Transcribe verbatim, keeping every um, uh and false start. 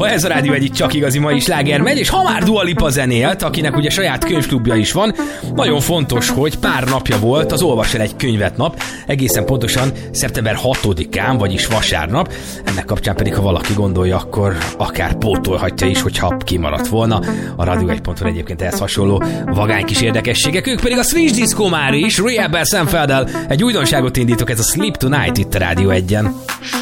ez a Rádió egy csak igazi mai sláger megy, és ha már Dua Lipa zenélt, akinek ugye saját könyvklubja is van, nagyon fontos, hogy pár napja volt az Olvas el egy könyvet nap, egészen pontosan szeptember hatodikán, vagyis vasárnap. Ennek kapcsán pedig, ha valaki gondolja, akkor akár pótolhatja is, hogyha kimaradt volna. A rádió egy pont hu egyébként ehhez hasonló vagány kis érdekességek. Ők pedig a Switch Disco már is, Rehab-el, Sam Felddel egy újdonságot indítok, ez a Sleep Tonight itt a Rádió egyen.